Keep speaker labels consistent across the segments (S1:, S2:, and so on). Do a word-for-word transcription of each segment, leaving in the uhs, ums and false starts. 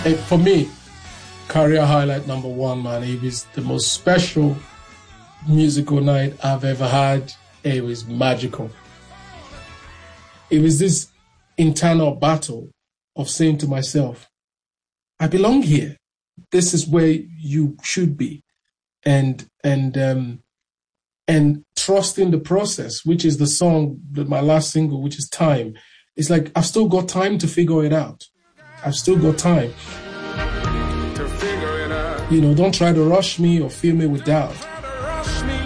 S1: Hey, for me, career highlight number one, man, it was the most special musical night I've ever had. It was magical. It was this internal battle of saying to myself, I belong here. This is where you should be. And and um, and trusting the process, which is the song, my last single, which is Time. It's like, I've still got time to figure it out. I've still got time. To figure it out. You know, don't try to rush me or fill me with doubt. Rush me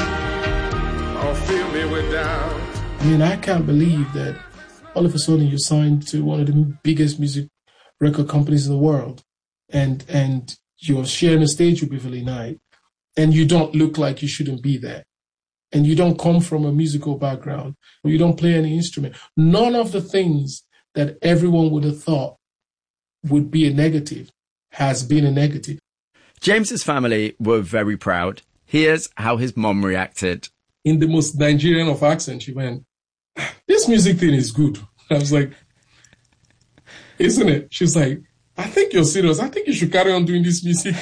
S1: or fill me with doubt. I mean, I can't believe that all of a sudden you're signed to one of the biggest music record companies in the world, and and you're sharing a stage with Beverly Knight, and you don't look like you shouldn't be there, and you don't come from a musical background, or you don't play any instrument. None of the things that everyone would have thought would be a negative has been a negative.
S2: James's family were very proud. Here's how his mom reacted.
S1: In the most Nigerian of accents, she went, this music thing is good. I was like, isn't it? She was like, I think you're serious. I think you should carry on doing this music.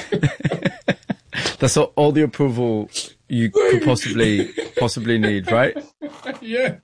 S2: That's all, all the approval you could possibly possibly need, right?
S1: Yeah.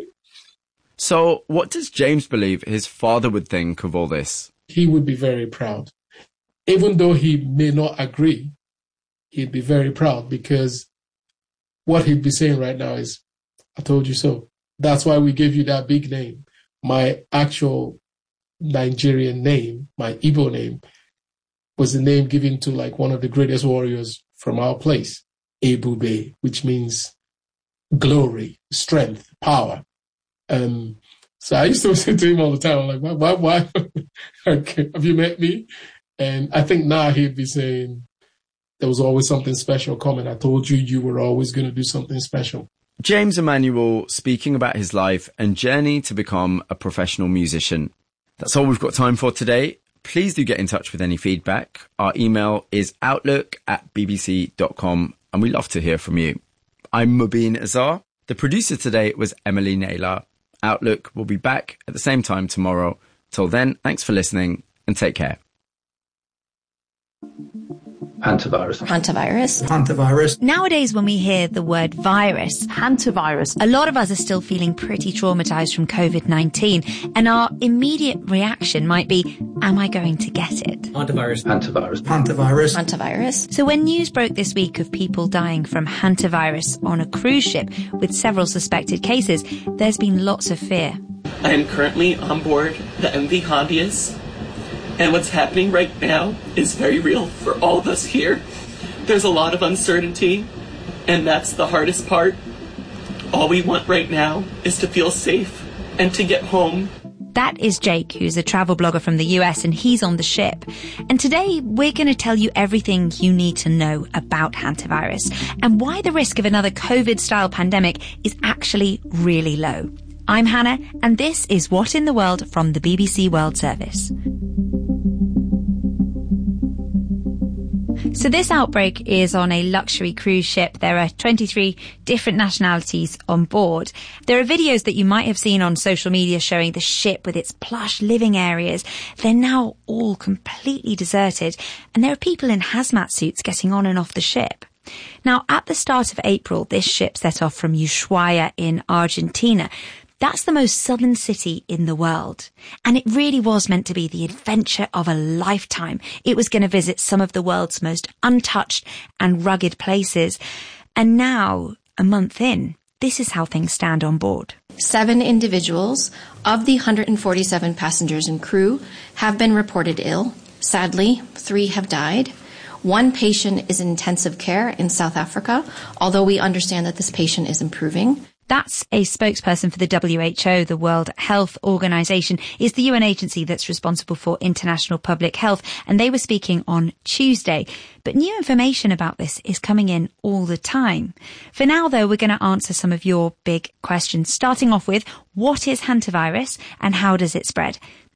S2: So what does James believe his father would think of all this?
S1: He would be very proud. Even though he may not agree, he'd be very proud, because what he'd be saying right now is, I told you so. That's why we gave you that big name. My actual Nigerian name, my Igbo name, was the name given to like one of the greatest warriors from our place, Ebube, which means glory, strength, power. Um, so I used to say to him all the time, I'm like, why, why, why? Have you met me? And I think now he'd be saying, there was always something special coming. I told you, you were always going to do something special.
S2: James Emmanuel speaking about his life and journey to become a professional musician. That's all we've got time for today. Please do get in touch with any feedback. Our email is outlook at b b c dot com, and we love to hear from you. I'm Mubin Azar. The producer today was Emily Naylor. Outlook will be back at the same time tomorrow. Till then, thanks for listening and take care.
S3: Hantavirus.
S4: Hantavirus.
S3: Hantavirus.
S4: Nowadays, when we hear the word virus, hantavirus, a lot of us are still feeling pretty traumatized from covid nineteen, and our immediate reaction might be, am I going to get it?
S3: Hantavirus. Hantavirus. Hantavirus.
S4: Hantavirus. So when news broke this week of people dying from hantavirus on a cruise ship with several suspected cases, there's been lots of fear.
S5: I am currently on board the M V Hondius. And what's happening right now is very real for all of us here. There's a lot of uncertainty, and that's the hardest part. All we want right now is to feel safe and to get home.
S4: That is Jake, who's a travel blogger from the U S, and he's on the ship. And today we're going to tell you everything you need to know about hantavirus and why the risk of another COVID-style pandemic is actually really low. I'm Hannah, and this is What in the World from the B B C World Service. So this outbreak is on a luxury cruise ship. There are twenty-three different nationalities on board. There are videos that you might have seen on social media showing the ship with its plush living areas. They're now all completely deserted, and there are people in hazmat suits getting on and off the ship. Now, at the start of April, this ship set off from Ushuaia in Argentina. That's the most southern city in the world. And it really was meant to be the adventure of a lifetime. It was going to visit some of the world's most untouched and rugged places. And now, a month in, this is how things stand on board.
S6: Seven individuals of the one hundred forty-seven passengers and crew have been reported ill. Sadly, three have died. One patient is in intensive care in South Africa, although we understand that this patient is improving.
S4: That's a spokesperson for the W H O, the World Health Organization, is the U N agency that's responsible for international public health, and they were speaking on Tuesday. But new information about this is coming in all the time. For now, though, we're going to answer some of your big questions, starting off with, what is hantavirus and how does it spread?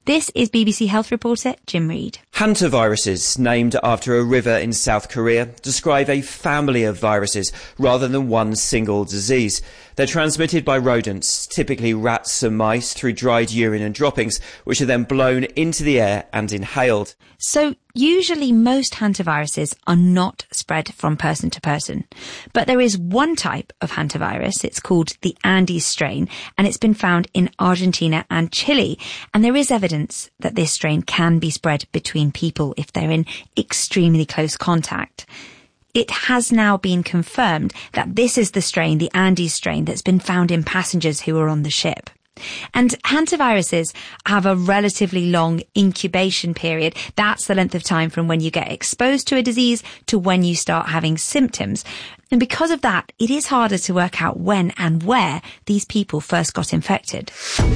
S4: This is B B C Health reporter Jim Reid.
S7: Hantaviruses, named after a river in South Korea, describe a family of viruses rather than one single disease. They're transmitted by rodents, typically rats and mice, through dried urine and droppings, which are then blown into the air and inhaled.
S4: So usually most hantaviruses are not spread from person to person. But there is one type of hantavirus, it's called the Andes strain, and it's been found in Argentina and Chile. And there is evidence that this strain can be spread between people if they're in extremely close contact. It has now been confirmed that this is the strain, the Andes strain, that's been found in passengers who were on the ship. And hantaviruses have a relatively long incubation period. That's the length of time from when you get exposed to a disease to when you start having symptoms. And because of that, it is harder to work out when and where these people first got infected.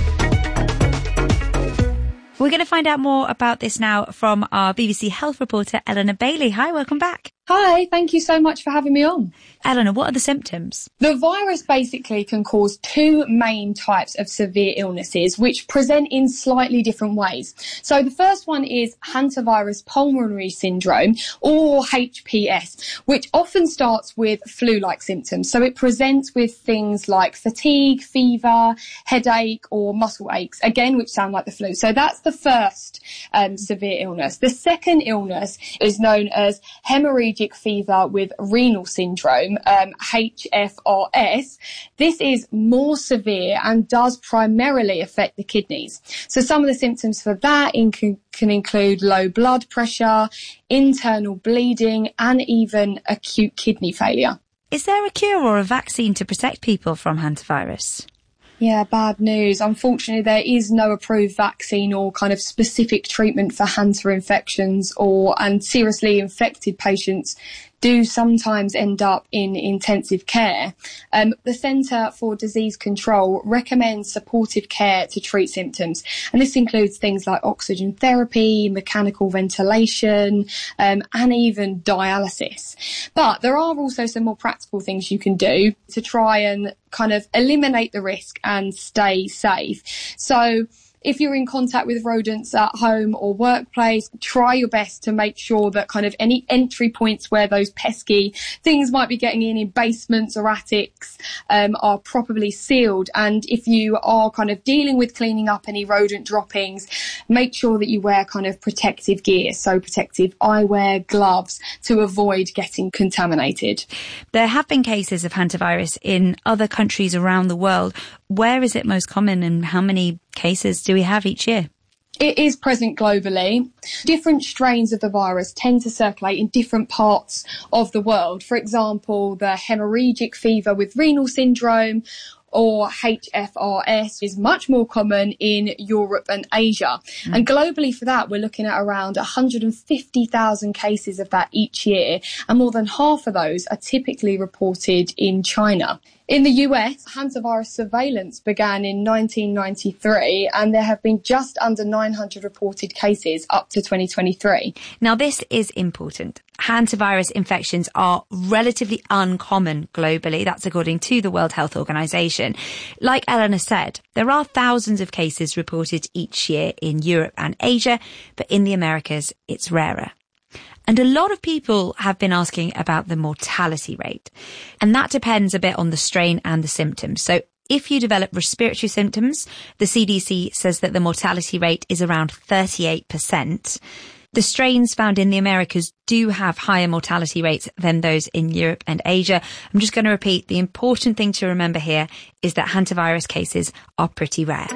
S4: We're going to find out more about this now from our B B C Health reporter, Eleanor Bailey. Hi, welcome back.
S8: Hi, thank you so much for having me on.
S4: Eleanor, what are the symptoms?
S8: The virus basically can cause two main types of severe illnesses, which present in slightly different ways. So the first one is hantavirus pulmonary syndrome, or H P S, which often starts with flu-like symptoms. So it presents with things like fatigue, fever, headache, or muscle aches, again, which sound like the flu. So that's the first um, severe illness. The second illness is known as hemorrhagic fever with renal syndrome, um, H F R S. This is more severe and does primarily affect the kidneys. So some of the symptoms for that in- can include low blood pressure, internal bleeding, and even acute kidney failure.
S4: Is there a cure or a vaccine to protect people from hantavirus?
S8: Yeah, bad news. Unfortunately, there is no approved vaccine or kind of specific treatment for hanta infections, or and seriously infected patients do sometimes end up in intensive care. Um, the Centre for Disease Control recommends supportive care to treat symptoms, and this includes things like oxygen therapy, mechanical ventilation, um, and even dialysis. But there are also some more practical things you can do to try and kind of eliminate the risk and stay safe. So if you're in contact with rodents at home or workplace, try your best to make sure that kind of any entry points where those pesky things might be getting in, in basements or attics, um, are properly sealed. And if you are kind of dealing with cleaning up any rodent droppings, make sure that you wear kind of protective gear, so protective eyewear, gloves, to avoid getting contaminated.
S4: There have been cases of hantavirus in other countries around the world. Where is it most common, and how many cases do we have each year?
S8: It is present globally. Different strains of the virus tend to circulate in different parts of the world. For example, the hemorrhagic fever with renal syndrome, or H F R S, is much more common in Europe and Asia. Mm. And globally for that, we're looking at around one hundred fifty thousand cases of that each year, and more than half of those are typically reported in China. In the U S, hantavirus surveillance began in nineteen ninety-three, and there have been just under nine hundred reported cases up to twenty twenty-three.
S4: Now, this is important. Hantavirus infections are relatively uncommon globally. That's according to the World Health Organization. Like Eleanor said, there are thousands of cases reported each year in Europe and Asia, but in the Americas, it's rarer. And a lot of people have been asking about the mortality rate. And that depends a bit on the strain and the symptoms. So if you develop respiratory symptoms, the C D C says that the mortality rate is around thirty-eight percent. The strains found in the Americas do have higher mortality rates than those in Europe and Asia. I'm just going to repeat, the important thing to remember here is that hantavirus cases are pretty rare.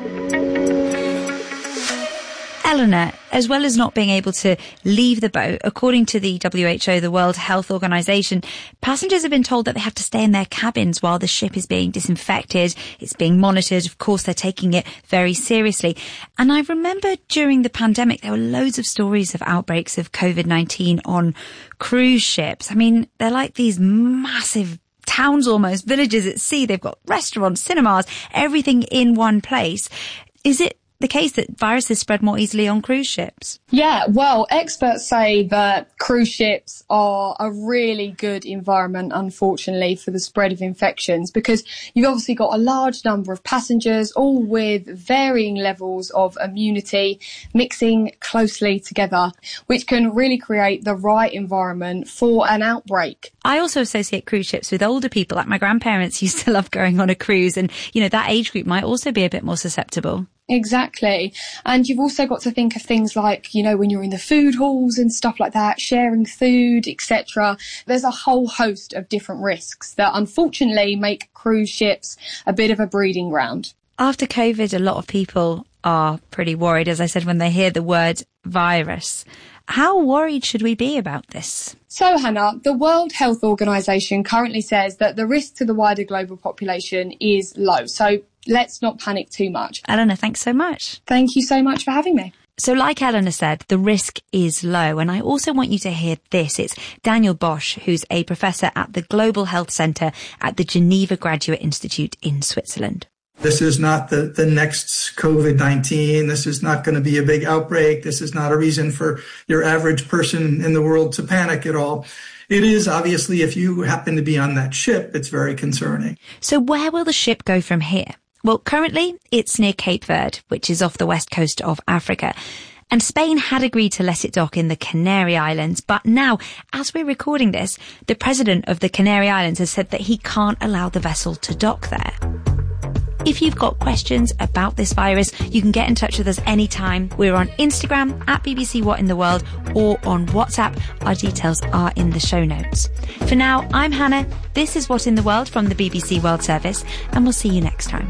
S4: Eleanor, as well as not being able to leave the boat, according to the W H O, the World Health Organization, passengers have been told that they have to stay in their cabins while the ship is being disinfected. It's being monitored. Of course, they're taking it very seriously. And I remember during the pandemic, there were loads of stories of outbreaks of covid nineteen on cruise ships. I mean, they're like these massive towns, almost villages at sea. They've got restaurants, cinemas, everything in one place. Is it the case that viruses spread more easily on cruise ships?
S8: Yeah, well, experts say that cruise ships are a really good environment, unfortunately, for the spread of infections, because you've obviously got a large number of passengers, all with varying levels of immunity, mixing closely together, which can really create the right environment for an outbreak.
S4: I also associate cruise ships with older people, like my grandparents used to love going on a cruise, and, you know, that age group might also be a bit more susceptible.
S8: Exactly. And you've also got to think of things like, you know, when you're in the food halls and stuff like that, sharing food, et cetera. There's a whole host of different risks that unfortunately make cruise ships a bit of a breeding ground.
S4: After COVID, a lot of people are pretty worried, as I said, when they hear the word virus. How worried should we be about this?
S8: So, Hannah, the World Health Organization currently says that the risk to the wider global population is low. So let's not panic too much.
S4: Eleanor, thanks so much.
S8: Thank you so much for having me.
S4: So like Eleanor said, the risk is low. And I also want you to hear this. It's Daniel Bosch, who's a professor at the Global Health Centre at the Geneva Graduate Institute in Switzerland.
S9: This is not the, the next COVID nineteen. This is not going to be a big outbreak. This is not a reason for your average person in the world to panic at all. It is, obviously, if you happen to be on that ship, it's very concerning.
S4: So where will the ship go from here? Well, currently it's near Cape Verde, which is off the west coast of Africa. And Spain had agreed to let it dock in the Canary Islands. But now, as we're recording this, the president of the Canary Islands has said that he can't allow the vessel to dock there. If you've got questions about this virus, you can get in touch with us anytime. We're on Instagram at B B C What in the World or on WhatsApp. Our details are in the show notes. For now, I'm Hannah. This is What in the World from the B B C World Service, and we'll see you next time.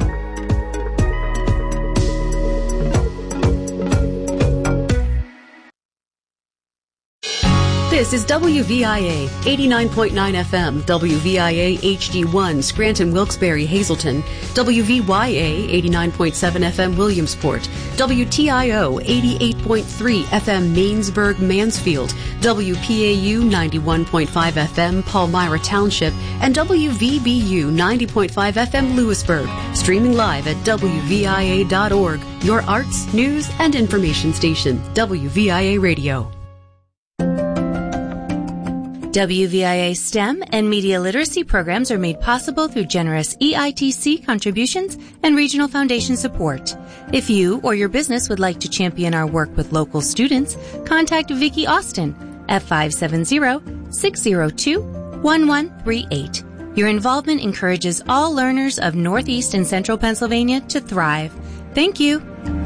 S10: This is W V I A eighty-nine point nine F M, W V I A H D one, Scranton, Wilkes-Barre, Hazleton, W V Y A eighty-nine point seven F M, Williamsport, W T I O eighty-eight point three F M, Mainsburg, Mansfield, W P A U ninety-one point five F M, Palmyra Township, and W V B U ninety point five F M, Lewisburg. Streaming live at W V I A dot org, your arts, news, and information station, W V I A Radio.
S11: W V I A STEM and media literacy programs are made possible through generous E I T C contributions and regional foundation support. If you or your business would like to champion our work with local students, contact Vicky Austin at five seven zero, six zero two, one one three eight. Your involvement encourages all learners of Northeast and Central Pennsylvania to thrive. Thank you.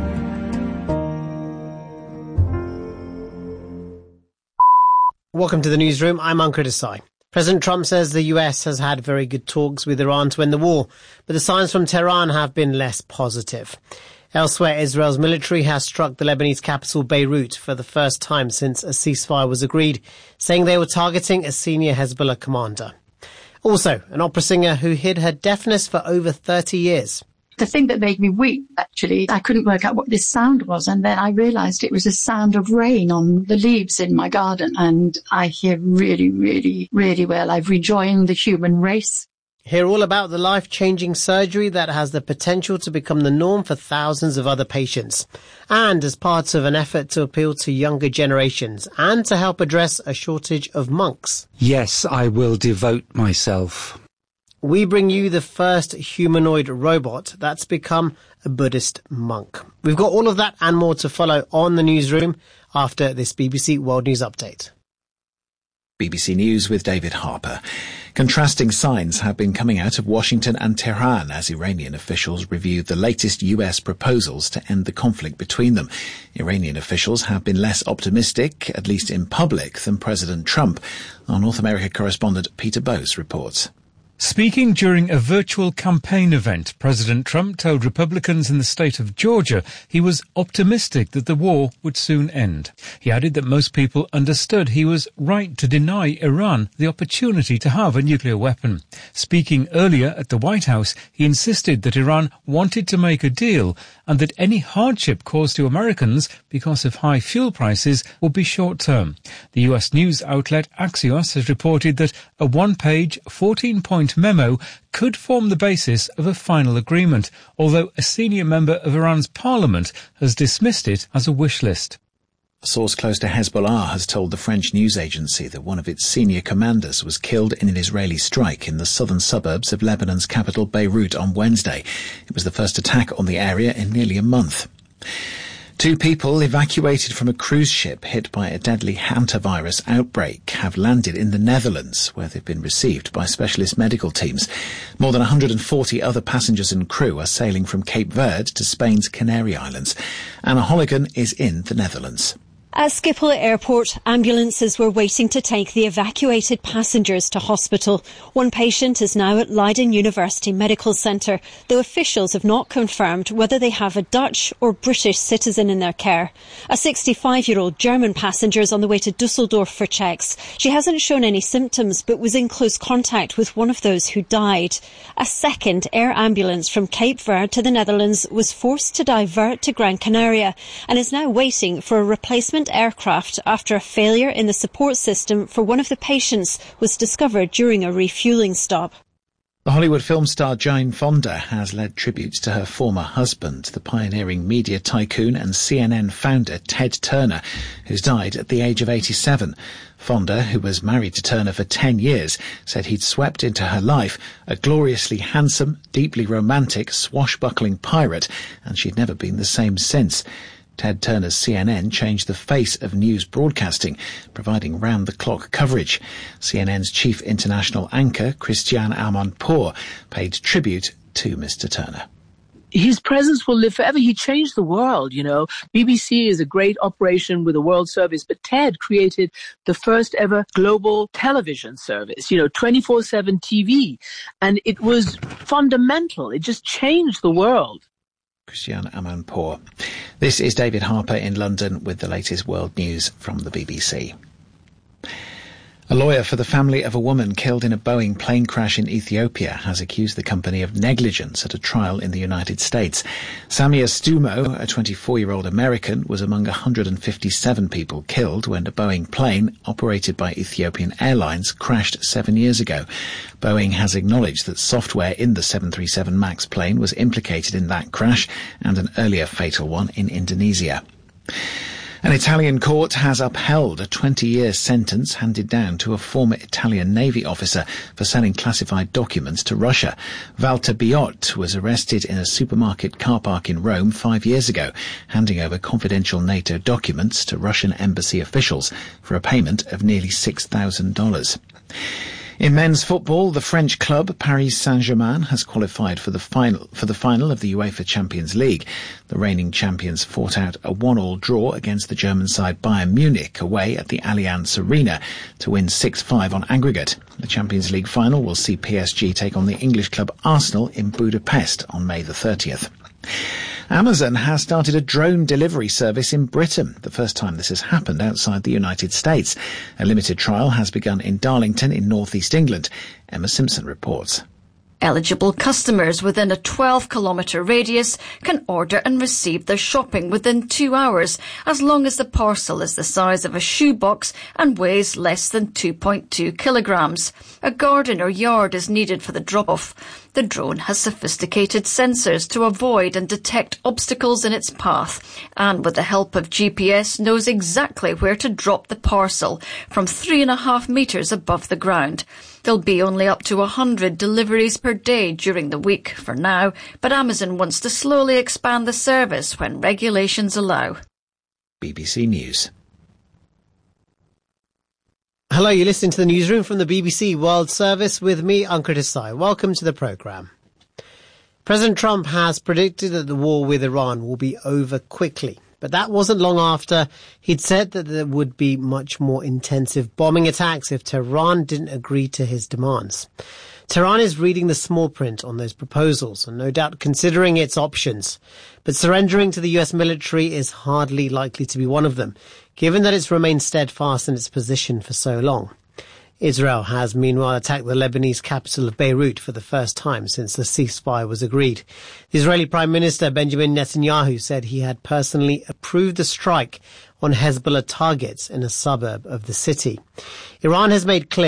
S12: Welcome to the newsroom. I'm Ankur Desai. President Trump says the U S has had very good talks with Iran to end the war, but the signs from Tehran have been less positive. Elsewhere, Israel's military has struck the Lebanese capital Beirut for the first time since a ceasefire was agreed, saying they were targeting a senior Hezbollah commander. Also, an opera singer who hid her deafness for over thirty years.
S13: The thing that made me weep, actually, I couldn't work out what this sound was. And then I realized it was a sound of rain on the leaves in my garden. And I hear really, really, really well. I've rejoined the human race.
S12: Hear all about the life-changing surgery that has the potential to become the norm for thousands of other patients. And as part of an effort to appeal to younger generations and to help address a shortage of monks.
S14: Yes, I will devote myself.
S12: We bring you the first humanoid robot that's become a Buddhist monk. We've got all of that and more to follow on the newsroom after this B B C World News Update.
S15: B B C News with David Harper. Contrasting signs have been coming out of Washington and Tehran as Iranian officials reviewed the latest U S proposals to end the conflict between them. Iranian officials have been less optimistic, at least in public, than President Trump. Our North America correspondent Peter Bose reports.
S16: Speaking during a virtual campaign event, President Trump told Republicans in the state of Georgia he was optimistic that the war would soon end. He added that most people understood he was right to deny Iran the opportunity to have a nuclear weapon. Speaking earlier at the White House, he insisted that Iran wanted to make a deal and that any hardship caused to Americans because of high fuel prices would be short-term. The U S news outlet Axios has reported that a one-page, fourteen-point joint memo could form the basis of a final agreement, although a senior member of Iran's parliament has dismissed it as a wish list.
S15: A source close to Hezbollah has told the French news agency that one of its senior commanders was killed in an Israeli strike in the southern suburbs of Lebanon's capital Beirut on Wednesday. It was the first attack on the area in nearly a month. Two people evacuated from a cruise ship hit by a deadly hantavirus outbreak have landed in the Netherlands, where they've been received by specialist medical teams. More than one hundred forty other passengers and crew are sailing from Cape Verde to Spain's Canary Islands. Anna Holligan is in the Netherlands.
S17: At Schiphol Airport, ambulances were waiting to take the evacuated passengers to hospital. One patient is now at Leiden University Medical Centre, though officials have not confirmed whether they have a Dutch or British citizen in their care. A sixty-five-year-old German passenger is on the way to Dusseldorf for checks. She hasn't shown any symptoms but was in close contact with one of those who died. A second air ambulance from Cape Verde to the Netherlands was forced to divert to Gran Canaria and is now waiting for a replacement aircraft after a failure in the support system for one of the patients was discovered during a refuelling stop.
S15: The Hollywood film star Jane Fonda has led tributes to her former husband, the pioneering media tycoon and C N N founder Ted Turner, who's died at the age of eighty-seven. Fonda, who was married to Turner for ten years, said he'd swept into her life a gloriously handsome, deeply romantic, swashbuckling pirate, and she'd never been the same since. Ted Turner's C N N changed the face of news broadcasting, providing round-the-clock coverage. C N N's chief international anchor, Christiane Amanpour, paid tribute to Mister Turner.
S18: His presence will live forever. He changed the world, you know. B B C is a great operation with a world service, but Ted created the first ever global television service, you know, twenty-four seven T V. And it was fundamental. It just changed the world.
S15: Christiane Amanpour. This is David Harper in London with the latest world news from the B B C. A lawyer for the family of a woman killed in a Boeing plane crash in Ethiopia has accused the company of negligence at a trial in the United States. Samia Stumo, a twenty-four-year-old American, was among one hundred fifty-seven people killed when a Boeing plane, operated by Ethiopian Airlines, crashed seven years ago. Boeing has acknowledged that software in the seven thirty-seven MAX plane was implicated in that crash and an earlier fatal one in Indonesia. An Italian court has upheld a twenty-year sentence handed down to a former Italian Navy officer for selling classified documents to Russia. Walter Biot was arrested in a supermarket car park in Rome five years ago, handing over confidential NATO documents to Russian embassy officials for a payment of nearly six thousand dollars. In men's football, the French club Paris Saint-Germain has qualified for the final for the final of the UEFA Champions League. The reigning champions fought out a one-all draw against the German side Bayern Munich away at the Allianz Arena to win six five on aggregate. The Champions League final will see P S G take on the English club Arsenal in Budapest on May the thirtieth. Amazon has started a drone delivery service in Britain, the first time this has happened outside the United States. A limited trial has begun in Darlington in northeast England. Emma Simpson reports.
S19: Eligible customers within a twelve kilometre radius can order and receive their shopping within two hours, as long as the parcel is the size of a shoebox and weighs less than two point two kilograms. A garden or yard is needed for the drop-off. The drone has sophisticated sensors to avoid and detect obstacles in its path, and with the help of G P S knows exactly where to drop the parcel from three and a half metres above the ground. There'll be only up to one hundred deliveries per day during the week for now, but Amazon wants to slowly expand the service when regulations allow.
S15: B B C News.
S12: Hello, you're listening to the newsroom from the B B C World Service with me, Ankur Desai. Welcome to the programme. President Trump has predicted that the war with Iran will be over quickly. But that wasn't long after he'd said that there would be much more intensive bombing attacks if Tehran didn't agree to his demands. Tehran is reading the small print on those proposals and no doubt considering its options. But surrendering to the U S military is hardly likely to be one of them, given that it's remained steadfast in its position for so long. Israel has meanwhile attacked the Lebanese capital of Beirut for the first time since the ceasefire was agreed. The Israeli Prime Minister Benjamin Netanyahu said he had personally approved the strike on Hezbollah targets in a suburb of the city. Iran has made clear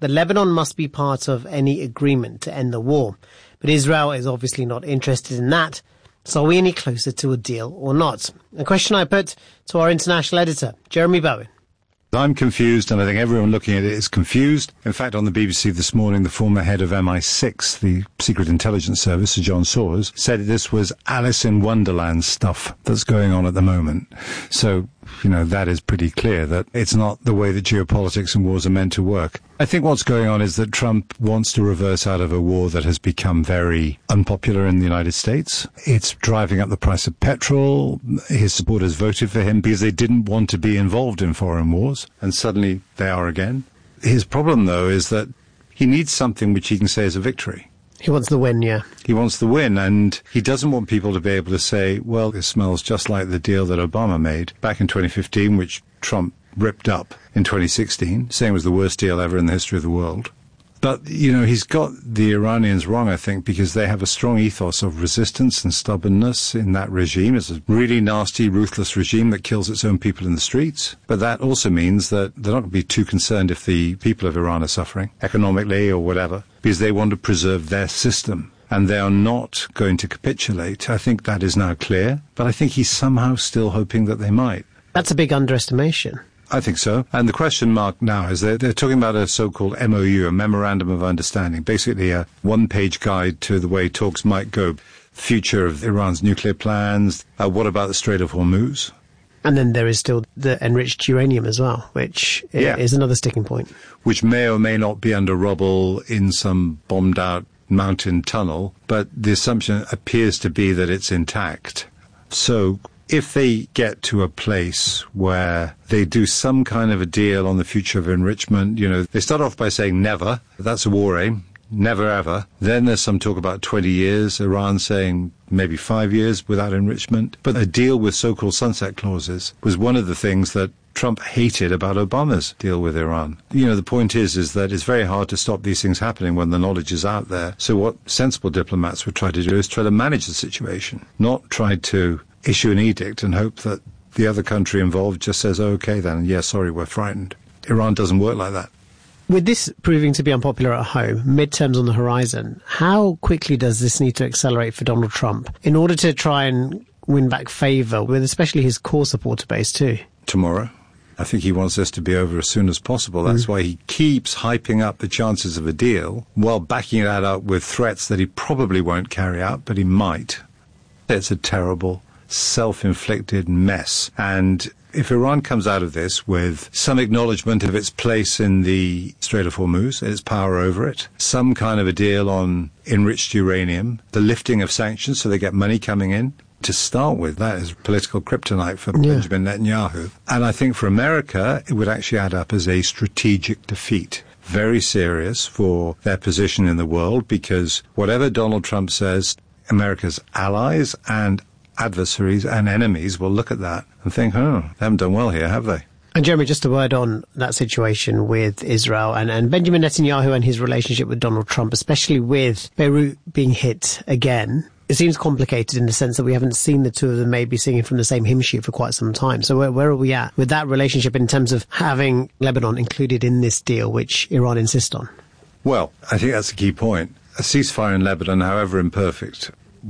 S12: that Lebanon must be part of any agreement to end the war. But Israel is obviously not interested in that. So are we any closer to a deal or not? A question I put to our international editor, Jeremy Bowen.
S20: I'm confused, and I think everyone looking at it is confused. In fact, on the B B C this morning, the former head of M I six, the secret intelligence service, Sir John Sawers, said this was Alice in Wonderland stuff that's going on at the moment. So, you know, that is pretty clear that it's not the way that geopolitics and wars are meant to work. I think what's going on is that Trump wants to reverse out of a war that has become very unpopular in the United States. It's driving up the price of petrol. His supporters voted for him because they didn't want to be involved in foreign wars, and suddenly they are again. His problem, though, is that he needs something which he can say is a victory.
S12: He wants the win, yeah.
S20: He wants the win, and he doesn't want people to be able to say, well, this smells just like the deal that Obama made back in twenty fifteen, which Trump ripped up in twenty sixteen, saying it was the worst deal ever in the history of the world. But, you know, he's got the Iranians wrong, I think, because they have a strong ethos of resistance and stubbornness in that regime. It's a really nasty, ruthless regime that kills its own people in the streets. But that also means that they're not going to be too concerned if the people of Iran are suffering, economically or whatever, because they want to preserve their system. And they are not going to capitulate. I think that is now clear. But I think he's somehow still hoping that they might.
S12: That's a big underestimation.
S20: I think so. And the question mark now is that they're talking about a so-called M O U, a Memorandum of Understanding, basically a one-page guide to the way talks might go. Future of Iran's nuclear plans. Uh, what about the Strait of Hormuz?
S12: And then there is still the enriched uranium as well, which yeah. is another sticking point.
S20: Which may or may not be under rubble in some bombed-out mountain tunnel, but the assumption appears to be that it's intact. So if they get to a place where they do some kind of a deal on the future of enrichment, you know, they start off by saying never, that's a war aim, never ever. Then there's some talk about twenty years, Iran saying maybe five years without enrichment. But a deal with so-called sunset clauses was one of the things that Trump hated about Obama's deal with Iran. You know, the point is, is that it's very hard to stop these things happening when the knowledge is out there. So what sensible diplomats would try to do is try to manage the situation, not try to issue an edict and hope that the other country involved just says, oh, okay then, yeah, sorry, we're frightened. Iran doesn't work like that.
S12: With this proving to be unpopular at home, midterms on the horizon, how quickly does this need to accelerate for Donald Trump in order to try and win back favour with especially his core supporter base too?
S20: Tomorrow. I think he wants this to be over as soon as possible. That's mm. why he keeps hyping up the chances of a deal while backing that up with threats that he probably won't carry out, but he might. It's a terrible, self-inflicted mess. And if Iran comes out of this with some acknowledgement of its place in the Strait of Hormuz and its power over it, some kind of a deal on enriched uranium, the lifting of sanctions so they get money coming in, to start with, that is political kryptonite for yeah. Benjamin Netanyahu. And I think for America, it would actually add up as a strategic defeat. Very serious for their position in the world, because whatever Donald Trump says, America's allies and adversaries and enemies will look at that and think, oh, they haven't done well here, have they?
S12: And Jeremy, just a word on that situation with Israel and, and Benjamin Netanyahu and his relationship with Donald Trump, especially with Beirut being hit again. It seems complicated in the sense that we haven't seen the two of them maybe singing from the same hymn sheet for quite some time. So where, where are we at with that relationship in terms of having Lebanon included in this deal, which Iran insists on?
S20: Well, I think that's a key point. A ceasefire in Lebanon, however imperfect,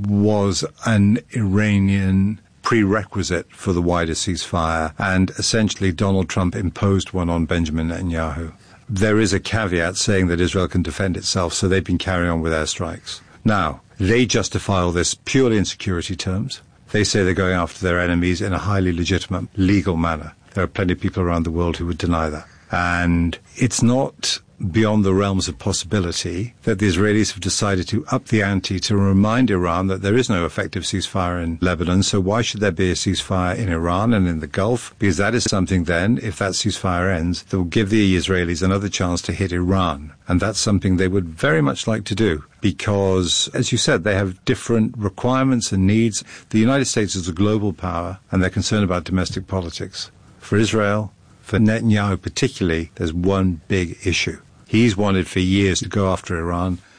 S20: was an Iranian prerequisite for the wider ceasefire, and essentially Donald Trump imposed one on Benjamin Netanyahu. There is a caveat saying that Israel can defend itself, so they've been carrying on with airstrikes. Now, they justify all this purely in security terms. They say they're going after their enemies in a highly legitimate, legal manner. There are plenty of people around the world who would deny that. And it's not beyond the realms of possibility that the Israelis have decided to up the ante to remind Iran that there is no effective ceasefire in Lebanon. So why should there be a ceasefire in Iran and in the Gulf? Because that is something then, if that ceasefire ends, that will give the Israelis another chance to hit Iran. And that's something they would very much like to do because, as you said, they have different requirements and needs. The United States is a global power and they're concerned about domestic politics. For Israel, for Netanyahu particularly, there's one big issue. He's wanted for years to go after Iran.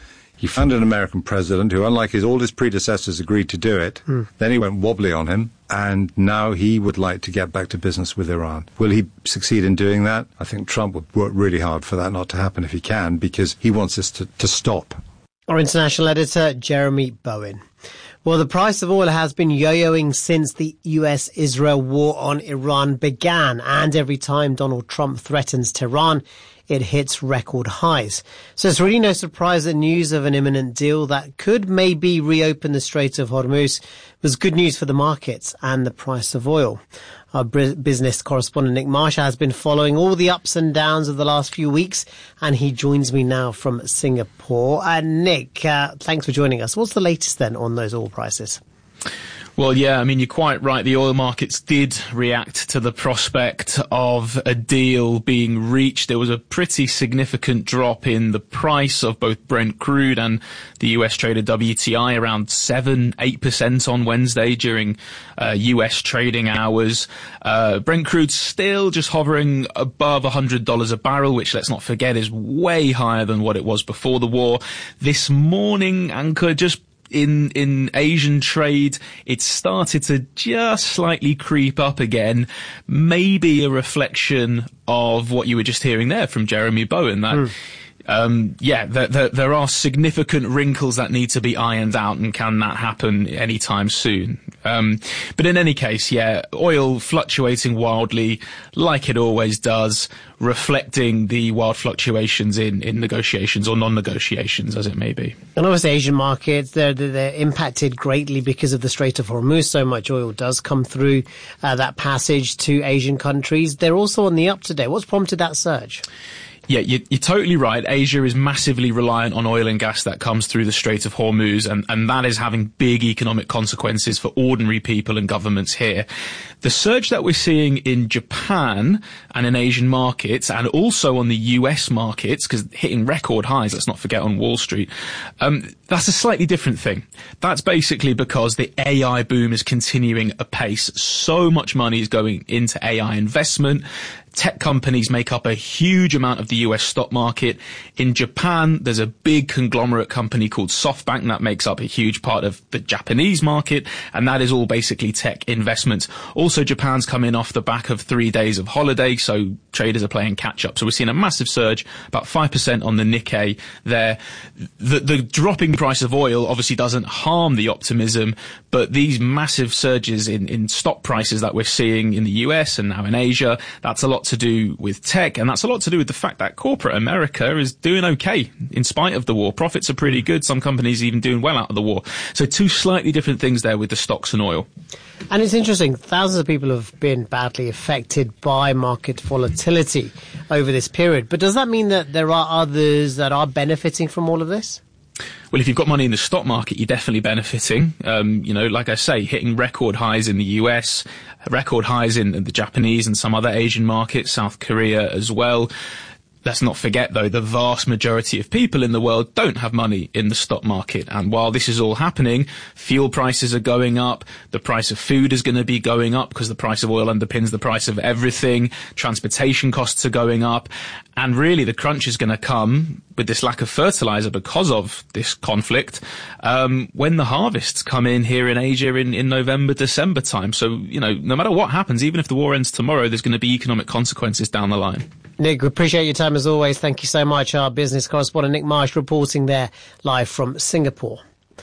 S20: He found an American president who, unlike his all his predecessors, agreed to do it. Mm. Then he went wobbly on him, and now he would like to get back to business with Iran. Will he succeed in doing that? I think Trump would work really hard for that not to happen if he can, because he wants this to, to stop.
S12: Our international editor, Jeremy Bowen. Well, the price of oil has been yo-yoing since the U S Israel war on Iran began, and every time Donald Trump threatens Tehran, it hits record highs. So it's really no surprise that news of an imminent deal that could maybe reopen the Strait of Hormuz was good news for the markets and the price of oil. Our business correspondent Nick Marshall has been following all the ups and downs of the last few weeks, and he joins me now from Singapore. And Nick, uh, thanks for joining us. What's the latest then on those oil prices?
S21: Well, yeah, I mean, you're quite right. The oil markets did react to the prospect of a deal being reached. There was a pretty significant drop in the price of both Brent crude and the U S traded W T I, around seven, eight percent on Wednesday during uh, U S trading hours. Uh, Brent crude still just hovering above one hundred dollars a barrel, which, let's not forget, is way higher than what it was before the war. This morning, Anchor just In, in Asian trade, it started to just slightly creep up again. Maybe a reflection of what you were just hearing there from Jeremy Bowen, that mm. Um, yeah, there, there, there are significant wrinkles that need to be ironed out, and can that happen anytime soon? Um, but in any case, yeah, oil fluctuating wildly like it always does, reflecting the wild fluctuations in, in negotiations or non-negotiations, as it may be. And
S12: obviously Asian markets, they're, they're impacted greatly because of the Strait of Hormuz. So much oil does come through uh, that passage to Asian countries. They're also on the up today. What's prompted that surge?
S21: Yeah, you're, you're totally right. Asia is massively reliant on oil and gas that comes through the Strait of Hormuz, and, and that is having big economic consequences for ordinary people and governments here. The surge that we're seeing in Japan and in Asian markets, and also on the U S markets, because hitting record highs, let's not forget, on Wall Street, um, that's a slightly different thing. That's basically because the A I boom is continuing apace. So much money is going into A I investment. Tech companies make up a huge amount of the U S stock market. In Japan, there's a big conglomerate company called SoftBank that makes up a huge part of the Japanese market, and that is all basically tech investments. Also, Japan's coming off the back of three days of holiday, so traders are playing catch up. So we're seeing a massive surge, about five percent on the Nikkei there. The, the dropping price of oil obviously doesn't harm the optimism, but these massive surges in, in stock prices that we're seeing in the U S and now in Asia, that's a lot to do with tech, and that's a lot to do with the fact that corporate America is doing okay in spite of the war. Profits are pretty good. Some companies even doing well out of the war. So two slightly different things there with the stocks and oil.
S12: And it's interesting, thousands of people have been badly affected by market volatility over this period. But does that mean that there are others that are benefiting from all of this?
S21: Well, if you've got money in the stock market, you're definitely benefiting. Um, you know, like I say, hitting record highs in the U S, record highs in the Japanese and some other Asian markets, South Korea as well. Let's not forget, though, the vast majority of people in the world don't have money in the stock market. And while this is all happening, fuel prices are going up. The price of food is going to be going up because the price of oil underpins the price of everything. Transportation costs are going up. And really, the crunch is going to come with this lack of fertilizer because of this conflict um, when the harvests come in here in Asia in, in November, December time. So, you know, no matter what happens, even if the war ends tomorrow, there's going to be economic consequences down the line.
S12: Nick, we appreciate your time as always. Thank you so much. Our business correspondent Nick Marsh reporting there live from Singapore.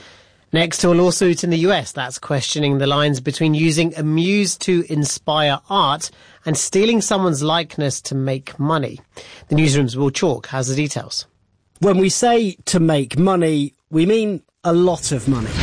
S12: Next to a lawsuit in the U S that's questioning the lines between using a muse to inspire art and stealing someone's likeness to make money. The newsroom's Will Chalk has the details.
S22: When we say to make money, we mean a lot of money.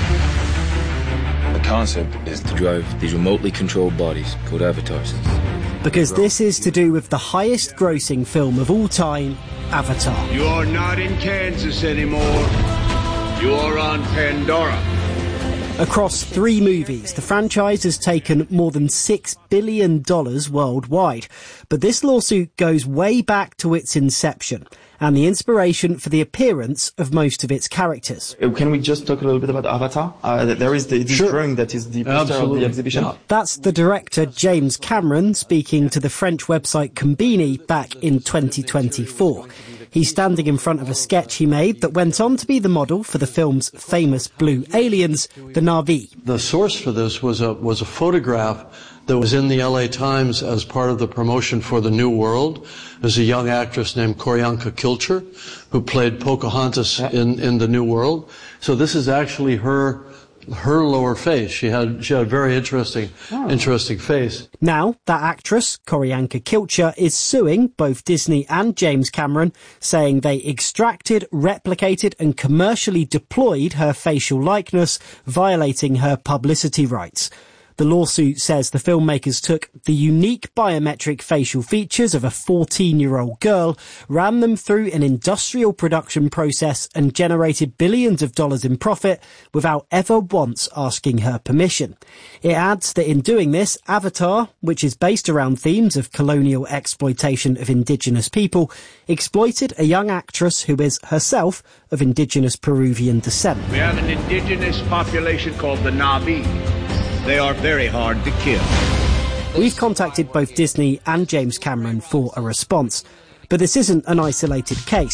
S23: The concept is to drive these remotely controlled bodies called avatars.
S22: Because this is to do with the highest grossing film of all time, Avatar.
S24: You are not in Kansas anymore. You are on Pandora.
S22: Across three movies, the franchise has taken more than six billion dollars worldwide. But this lawsuit goes way back to its inception and the inspiration for the appearance of most of its characters.
S25: Can we just talk a little bit about Avatar? Uh, there is the, this sure. drawing that is the poster Absolutely. of the exhibition. Yeah.
S22: That's the director James Cameron speaking to the French website Combini back in twenty twenty-four. He's standing in front of a sketch he made that went on to be the model for the film's famous blue aliens, the Na'vi.
S1: The source for this was a was a photograph that was in the L A Times as part of the promotion for The New World. There's a young actress named Koryanka Kilcher who played Pocahontas in, in The New World. So this is actually her her lower face. She had she had a very interesting oh. interesting face.
S22: Now, that actress, Koryanka Kilcher, is suing both Disney and James Cameron, saying they extracted, replicated and commercially deployed her facial likeness, violating her publicity rights. The lawsuit says the filmmakers took the unique biometric facial features of a fourteen-year-old girl, ran them through an industrial production process and generated billions of dollars in profit without ever once asking her permission. It adds that in doing this, Avatar, which is based around themes of colonial exploitation of indigenous people, exploited a young actress who is herself of indigenous Peruvian descent.
S24: We have an indigenous population called the Na'vi. They are very hard to kill.
S22: We've contacted both Disney and James Cameron for a response, but this isn't an isolated case.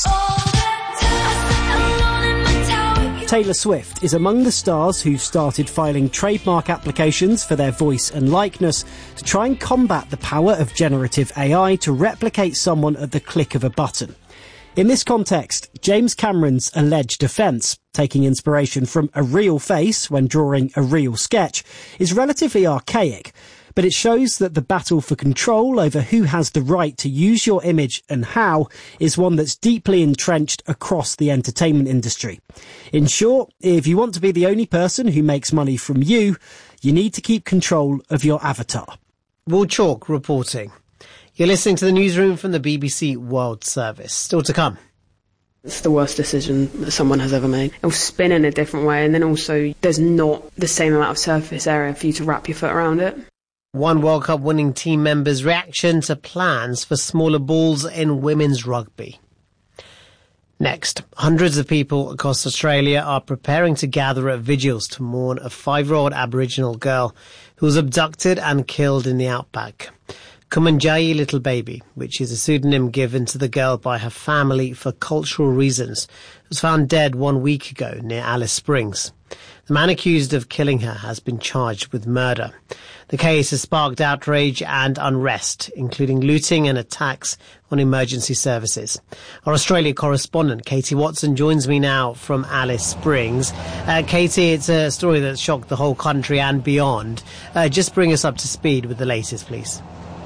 S22: Taylor Swift is among the stars who started filing trademark applications for their voice and likeness to try and combat the power of generative A I to replicate someone at the click of a button. In this context, James Cameron's alleged offence, taking inspiration from a real face when drawing a real sketch, is relatively archaic, but it shows that the battle for control over who has the right to use your image and how is one that's deeply entrenched across the entertainment industry. In short, if you want to be the only person who makes money from you, you need to keep control of your avatar.
S12: Will Chalk reporting. You're listening to the newsroom from the B B C World Service. Still to come.
S2: It's the worst decision that someone has ever made. It'll spin in a different way, and then also there's not the same amount of surface area for you to wrap your foot around it.
S12: One World Cup winning team member's reaction to plans for smaller balls in women's rugby. Next, hundreds of people across Australia are preparing to gather at vigils to mourn a five-year-old Aboriginal girl who was abducted and killed in the outback. Kumanjayi Little Baby, which is a pseudonym given to the girl by her family for cultural reasons, was found dead one week ago near Alice Springs. The man accused of killing her has been charged with murder. The case has sparked outrage and unrest, including looting and attacks on emergency services. Our Australia correspondent, Katie Watson, joins me now from Alice Springs. Uh, Katie, it's a story that shocked the whole country and beyond. Uh, just bring us up to speed with the latest, please.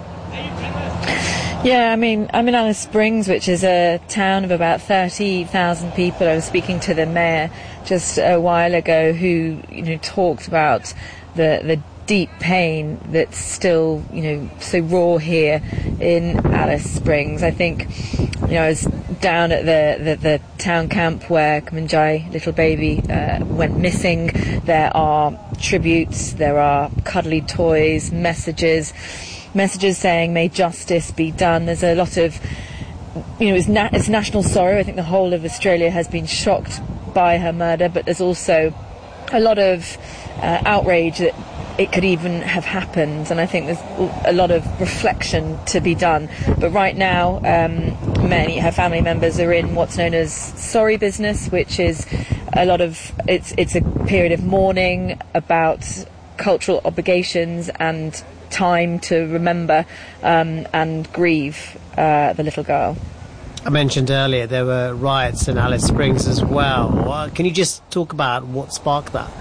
S3: Yeah, I mean, I'm in Alice Springs, which is a town of about thirty thousand people. I was speaking to the mayor just a while ago who, you know, talked about the the deep pain that's still, you know, so raw here in Alice Springs. I think, you know, I was down at the, the, the town camp where Kumanjayi Little Baby uh, went missing. There are tributes, there are cuddly toys, messages. Messages saying, may justice be done. There's a lot of, you know, it's, na- it's national sorrow. I think the whole of Australia has been shocked by her murder, but there's also a lot of uh, outrage that it could even have happened, and I think there's a lot of reflection to be done. But right now, um, many her family members are in what's known as sorry business, which is a lot of, it's, it's a period of mourning about cultural obligations and time to remember um, and grieve uh, the little girl.
S12: I mentioned earlier there were riots in Alice Springs as well. Uh, can you just talk about what sparked that?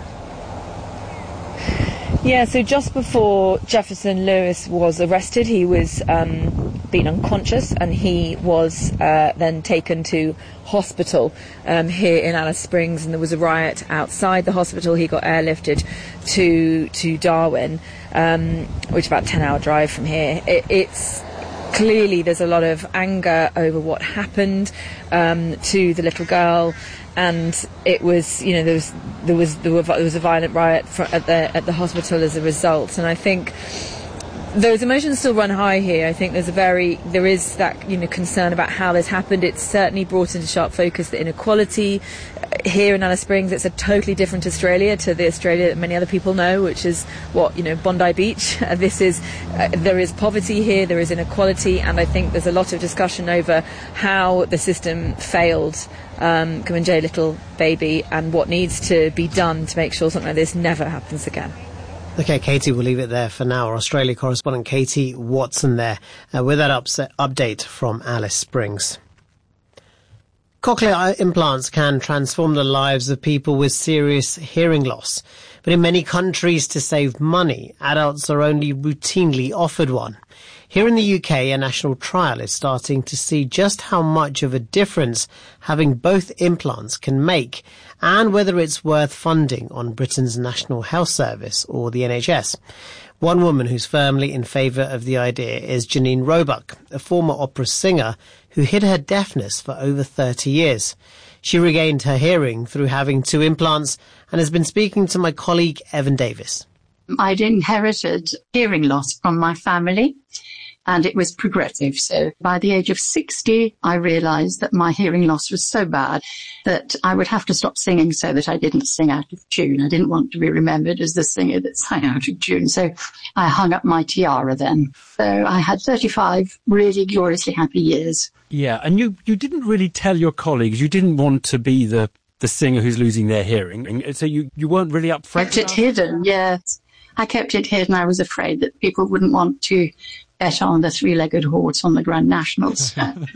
S3: Yeah, so just before Jefferson Lewis was arrested, he was um, been unconscious, and he was uh, then taken to hospital um, here in Alice Springs, and there was a riot outside the hospital. He got airlifted to to Darwin, um, which is about a ten hour drive from here. It, it's clearly there's a lot of anger over what happened um, to the little girl. And it was, you know, there was there was there, were, there was a violent riot for, at the at the hospital as a result. And I think Those emotions still run high here. I think there's a very, there is that, you know, concern about how this happened. It's certainly brought into sharp focus the inequality. Here in Alice Springs, it's a totally different Australia to the Australia that many other people know, which is what, you know, Bondi Beach. Uh, this is, uh, there is poverty here, there is inequality, and I think there's a lot of discussion over how the system failed um, Kumanjayi little baby and what needs to be done to make sure something like this never happens again.
S12: OK, Katie, we'll leave it there for now. Our Australia correspondent Katie Watson there uh, with that upset update from Alice Springs. Cochlear implants can transform the lives of people with serious hearing loss. But in many countries, to save money, adults are only routinely offered one. Here in the U K, a national trial is starting to see just how much of a difference having both implants can make and whether it's worth funding on Britain's National Health Service or the N H S. One woman who's firmly in favour of the idea is Janine Roebuck, a former opera singer who hid her deafness for over thirty years. She regained her hearing through having two implants and has been speaking to my colleague Evan Davis.
S13: I'd inherited hearing loss from my family, and it was progressive. So by the age of sixty, I realised that my hearing loss was so bad that I would have to stop singing so that I didn't sing out of tune. I didn't want to be remembered as the singer that sang out of tune. So I hung up my tiara then. So I had thirty-five really gloriously happy years.
S5: Yeah, and you, you didn't really tell your colleagues, you didn't want to be the, the singer who's losing their hearing. So you, you weren't really upfront.
S13: Kept it hidden, yes. I kept it hidden. I was afraid that people wouldn't want to bet on the three-legged horse on the Grand Nationals.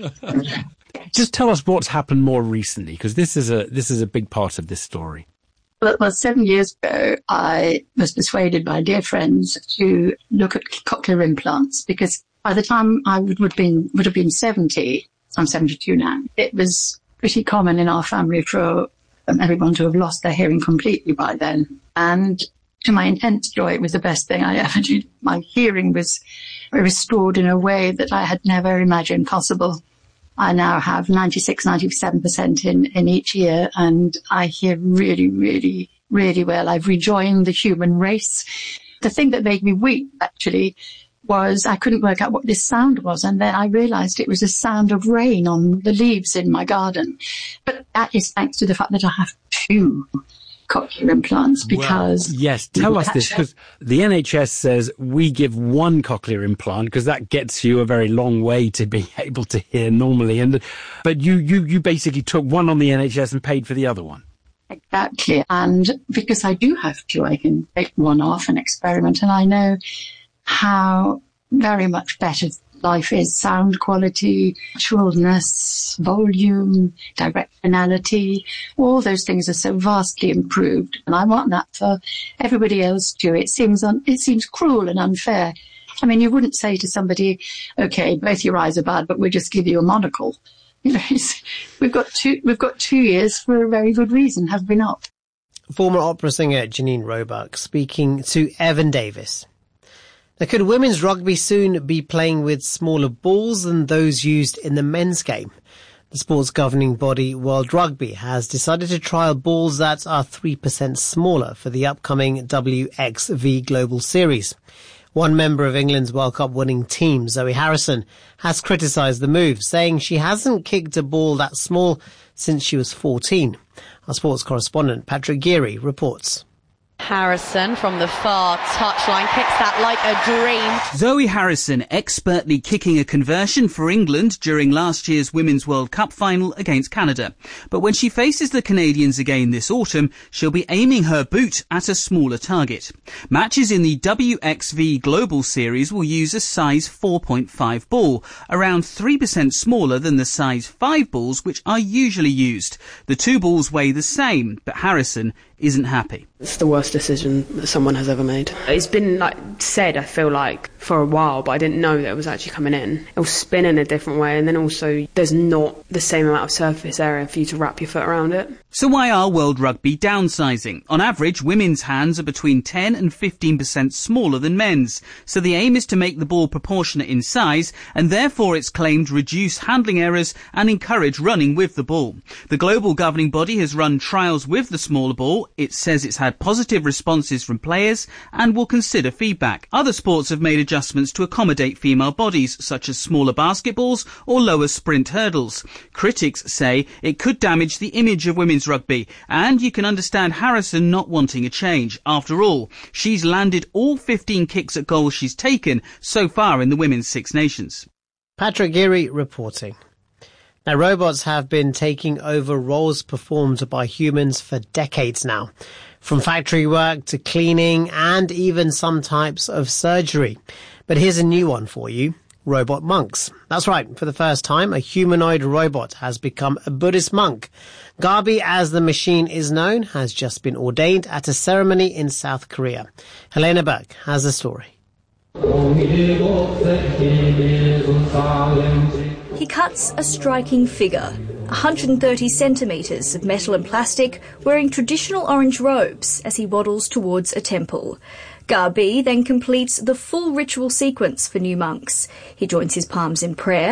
S5: Just tell us what's happened more recently, because this is a this is a big part of this story.
S13: Well, well, seven years ago, I was persuaded by dear friends to look at cochlear implants, because by the time I would, would, been, would have been seventy, I'm seventy-two now, it was pretty common in our family for um, everyone to have lost their hearing completely by then. And to my intense joy, it was the best thing I ever did. My hearing was restored in a way that I had never imagined possible. I now have ninety-six, ninety-seven percent in, in each ear, and I hear really, really, really well. I've rejoined the human race. The thing that made me weep, actually, was I couldn't work out what this sound was, and then I realised it was a sound of rain on the leaves in my garden. But that is thanks to the fact that I have two cochlear implants, because...
S5: Well, yes, tell us this, because the N H S says we give one cochlear implant because that gets you a very long way to be able to hear normally. And But you, you, you basically took one on the N H S and paid for the other one.
S13: Exactly. And because I do have two, I can take one off and experiment, and I know how very much better life is. Sound quality, naturalness, volume, directionality, all those things are so vastly improved. And I want that for everybody else too. It seems un- it seems cruel and unfair. I mean, you wouldn't say to somebody, okay, both your eyes are bad, but we'll just give you a monocle. You know, we've got two, we've got two ears for a very good reason, have we not?
S12: Former opera singer Janine Roebuck speaking to Evan Davis. Now, could women's rugby soon be playing with smaller balls than those used in the men's game? The sport's governing body, World Rugby, has decided to trial balls that are three percent smaller for the upcoming W X V Global Series. One member of England's World Cup winning team, Zoe Harrison, has criticised the move, saying she hasn't kicked a ball that small since she was fourteen. Our sports correspondent, Patrick Geary, reports.
S6: Harrison from the far touchline kicks that like a dream.
S7: Zoe Harrison expertly kicking a conversion for England during last year's Women's World Cup final against Canada. But when she faces the Canadians again this autumn, she'll be aiming her boot at a smaller target. Matches in the W X V Global Series will use a size four point five ball, around three percent smaller than the size five balls which are usually used. The two balls weigh the same, but Harrison isn't happy.
S2: It's the worst decision that someone has ever made. It's been like said, I feel like, for a while, but I didn't know that it was actually coming in. It will spin in a different way, and then also there's not the same amount of surface area for you to wrap your foot around it.
S7: So why are World Rugby downsizing? On average, women's hands are between ten and fifteen percent smaller than men's. So the aim is to make the ball proportionate in size, and therefore it's claimed reduce handling errors and encourage running with the ball. The global governing body has run trials with the smaller ball. It says it's had positive responses from players and will consider feedback. Other sports have made adjustments to accommodate female bodies, such as smaller basketballs or lower sprint hurdles. Critics say it could damage the image of women's rugby, and you can understand Harrison not wanting a change. After all, she's landed all fifteen kicks at goal she's taken so far in the Women's Six Nations.
S12: Patrick Geary reporting. Now, robots have been taking over roles performed by humans for decades now, from factory work to cleaning and even some types of surgery. But here's a new one for you. Robot monks. That's right. For the first time, a humanoid robot has become a Buddhist monk. Gabi, as the machine is known, has just been ordained at a ceremony in South Korea. Helena Burke has the story.
S4: He cuts a striking figure, one hundred thirty centimetres of metal and plastic, wearing traditional orange robes as he waddles towards a temple. Gabi then completes the full ritual sequence for new monks. He joins his palms in prayer